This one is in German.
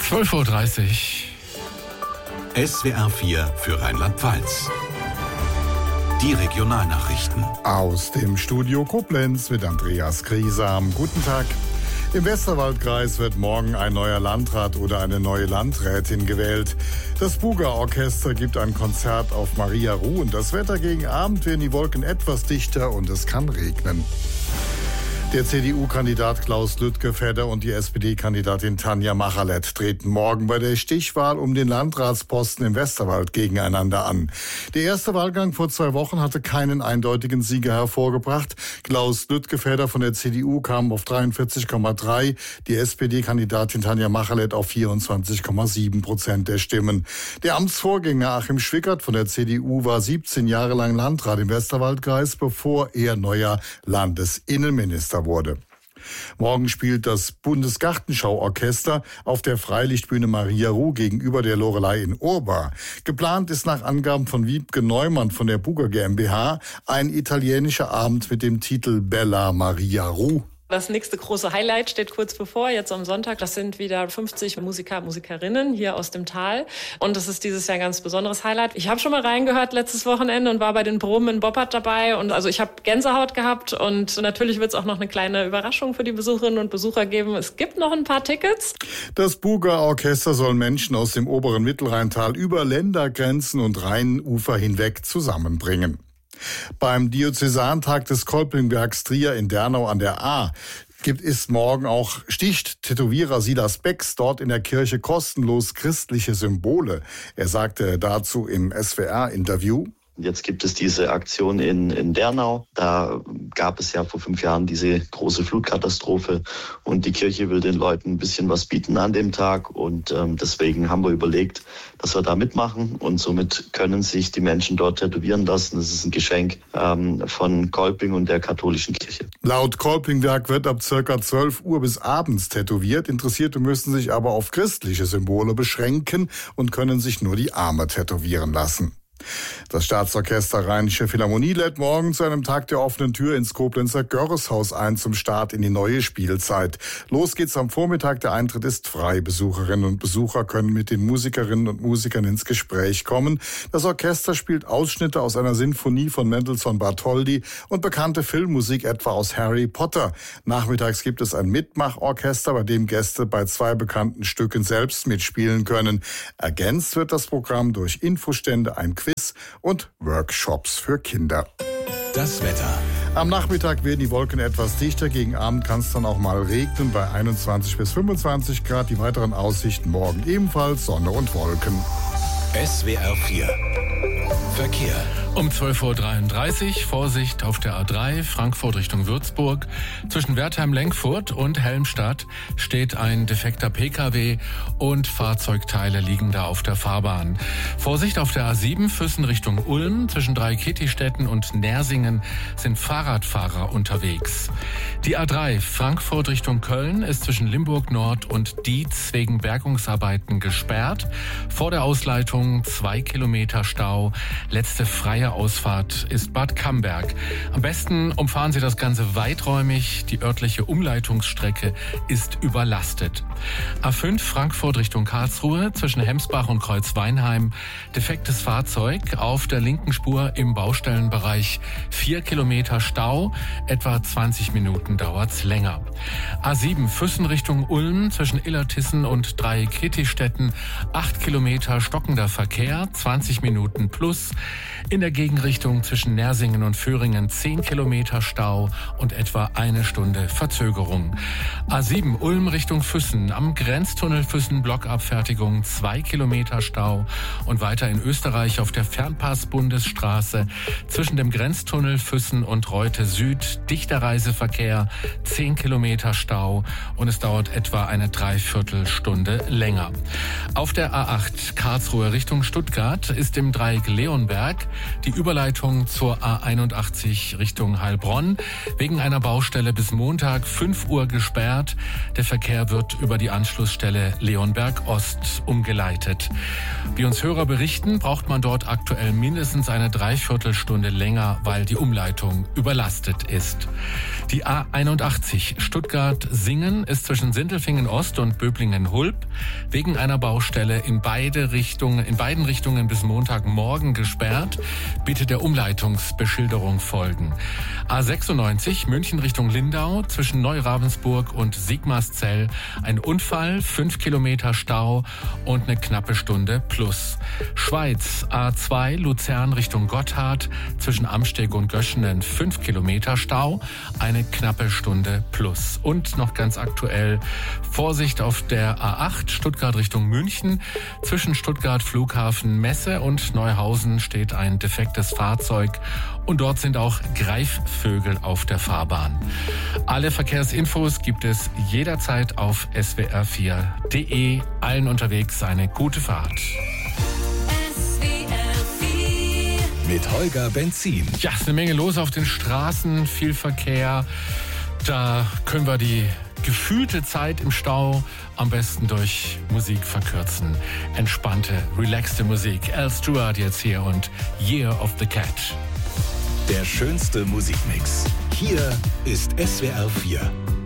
12:30 Uhr. SWR 4 für Rheinland-Pfalz. Die Regionalnachrichten. Aus dem Studio Koblenz mit Andreas Griesam. Guten Tag. Im Westerwaldkreis wird morgen ein neuer Landrat oder eine neue Landrätin gewählt. Das Buga-Orchester gibt ein Konzert auf Maria Ruh und das Wetter gegen Abend werden die Wolken etwas dichter und es kann regnen. Der CDU-Kandidat Klaus Lütgefedder und die SPD-Kandidatin Tanja Machalet treten morgen bei der Stichwahl um den Landratsposten im Westerwald gegeneinander an. Der erste Wahlgang vor 2 Wochen hatte keinen eindeutigen Sieger hervorgebracht. Klaus Lütgefedder von der CDU kam auf 43,3, die SPD-Kandidatin Tanja Machalet auf 24,7% der Stimmen. Der Amtsvorgänger Achim Schwickert von der CDU war 17 Jahre lang Landrat im Westerwaldkreis, bevor er neuer Landesinnenminister wurde. Morgen spielt das Bundesgartenschauorchester auf der Freilichtbühne Maria Ruh gegenüber der Loreley in Urbar. Geplant ist nach Angaben von Wiebke Neumann von der Buga GmbH ein italienischer Abend mit dem Titel Bella Maria Ruh. Das nächste große Highlight steht kurz bevor, jetzt am Sonntag. Das sind wieder 50 Musiker, Musikerinnen hier aus dem Tal. Und das ist dieses Jahr ein ganz besonderes Highlight. Ich habe schon mal reingehört letztes Wochenende und war bei den Proben in Boppard dabei. Und also ich habe Gänsehaut gehabt. Und natürlich wird es auch noch eine kleine Überraschung für die Besucherinnen und Besucher geben. Es gibt noch ein paar Tickets. Das Buga-Orchester soll Menschen aus dem oberen Mittelrheintal über Ländergrenzen und Rheinufer hinweg zusammenbringen. Beim Diözesantag des Kolpingbergs Trier in Dernau an der Ahr sticht Tätowierer Silas Becks dort in der Kirche kostenlos christliche Symbole. Er sagte dazu im SWR-Interview: Jetzt gibt es diese Aktion in Dernau. Da gab es ja vor 5 Jahren diese große Flutkatastrophe und die Kirche will den Leuten ein bisschen was bieten an dem Tag und deswegen haben wir überlegt, dass wir da mitmachen und somit können sich die Menschen dort tätowieren lassen. Das ist ein Geschenk von Kolping und der katholischen Kirche. Laut Kolpingwerk wird ab ca. 12 Uhr bis abends tätowiert. Interessierte müssen sich aber auf christliche Symbole beschränken und können sich nur die Arme tätowieren lassen. Das Staatsorchester Rheinische Philharmonie lädt morgen zu einem Tag der offenen Tür ins Koblenzer Görreshaus ein zum Start in die neue Spielzeit. Los geht's am Vormittag, der Eintritt ist frei. Besucherinnen und Besucher können mit den Musikerinnen und Musikern ins Gespräch kommen. Das Orchester spielt Ausschnitte aus einer Sinfonie von Mendelssohn Bartholdy und bekannte Filmmusik etwa aus Harry Potter. Nachmittags gibt es ein Mitmachorchester, bei dem Gäste bei 2 bekannten Stücken selbst mitspielen können. Ergänzt wird das Programm durch Infostände, ein Quiz und Workshops für Kinder. Das Wetter. Am Nachmittag werden die Wolken etwas dichter. Gegen Abend kann es dann auch mal regnen bei 21 bis 25 Grad. Die weiteren Aussichten morgen ebenfalls Sonne und Wolken. SWR 4 Verkehr. Um 12:33 Uhr Vorsicht auf der A3 Frankfurt Richtung Würzburg. Zwischen Wertheim-Lenkfurt und Helmstadt steht ein defekter Pkw und Fahrzeugteile liegen da auf der Fahrbahn. Vorsicht auf der A7 Füssen Richtung Ulm. Zwischen Dreiketistetten und Nersingen sind Fahrradfahrer unterwegs. Die A3 Frankfurt Richtung Köln ist zwischen Limburg Nord und Dietz wegen Bergungsarbeiten gesperrt. Vor der Ausleitung 2 Kilometer Stau. Letzte freie Ausfahrt ist Bad Camberg. Am besten umfahren Sie das Ganze weiträumig. Die örtliche Umleitungsstrecke ist überlastet. A5 Frankfurt Richtung Karlsruhe zwischen Hemsbach und Kreuzweinheim. Defektes Fahrzeug auf der linken Spur im Baustellenbereich. 4 Kilometer Stau. Etwa 20 Minuten dauert's länger. A7 Füssen Richtung Ulm zwischen Illertissen und Dreiketistetten. 8 Kilometer stockender Verkehr. 20 Minuten plus. In der Gegenrichtung zwischen Nersingen und Föhringen 10 Kilometer Stau und etwa 1 Stunde Verzögerung. A7 Ulm Richtung Füssen am Grenztunnel Füssen Blockabfertigung 2 Kilometer Stau und weiter in Österreich auf der Fernpass-Bundesstraße zwischen dem Grenztunnel Füssen und Reute Süd dichter Reiseverkehr 10 Kilometer Stau und es dauert etwa eine Dreiviertelstunde länger. Auf der A8 Karlsruhe Richtung Stuttgart ist im Dreieck Leonberg. Die Überleitung zur A81 Richtung Heilbronn wegen einer Baustelle bis Montag 5 Uhr gesperrt. Der Verkehr wird über die Anschlussstelle Leonberg Ost umgeleitet. Wie uns Hörer berichten, braucht man dort aktuell mindestens eine Dreiviertelstunde länger, weil die Umleitung überlastet ist. Die A81 Stuttgart-Singen ist zwischen Sindelfingen Ost und Böblingen-Hulb wegen einer Baustelle in beiden Richtungen bis Montagmorgen gesperrt. Bitte der Umleitungsbeschilderung folgen. A96 München Richtung Lindau zwischen Neu-Ravensburg und Sigmarszell. Ein Unfall, 5 Kilometer Stau und eine knappe Stunde plus. Schweiz A2 Luzern Richtung Gotthard zwischen Amsteg und Göschenen 5 Kilometer Stau, eine knappe Stunde plus. Und noch ganz aktuell Vorsicht auf der A8 Stuttgart Richtung München. Zwischen Stuttgart Flughafen Messe und Neuhausen steht ein defektes Fahrzeug und dort sind auch Greifvögel auf der Fahrbahn. Alle Verkehrsinfos gibt es jederzeit auf swr4.de. Allen unterwegs eine gute Fahrt. Mit Holger Benzin. Ja, ist eine Menge los auf den Straßen, viel Verkehr. Da können wir die gefühlte Zeit im Stau am besten durch Musik verkürzen. Entspannte, relaxte Musik. Al Stewart jetzt hier und Year of the Cat. Der schönste Musikmix. Hier ist SWR 4.